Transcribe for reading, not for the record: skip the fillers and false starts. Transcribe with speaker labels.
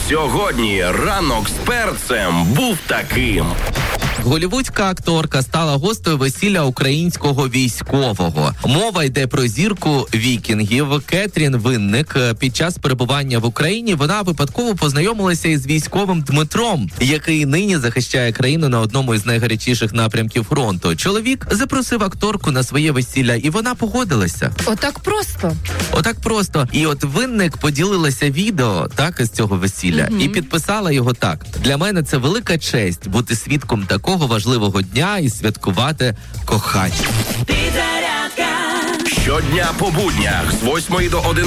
Speaker 1: Сьогодні ранок з перцем був таким.
Speaker 2: Голлівудська акторка стала гостею весілля українського військового. Мова йде про зірку вікінгів Кетрін Винник. Під час перебування в Україні вона випадково познайомилася із військовим Дмитром, який нині захищає країну на одному із найгарячіших напрямків фронту. Чоловік запросив акторку на своє весілля, і вона погодилася.
Speaker 3: Отак просто?
Speaker 2: Отак просто. І от Винник поділилася відео, так, із цього весілля, і підписала його так. Для мене це велика честь бути свідком такого важливого дня і святкувати кохання.
Speaker 1: Щодня по буднях з 8 до 11.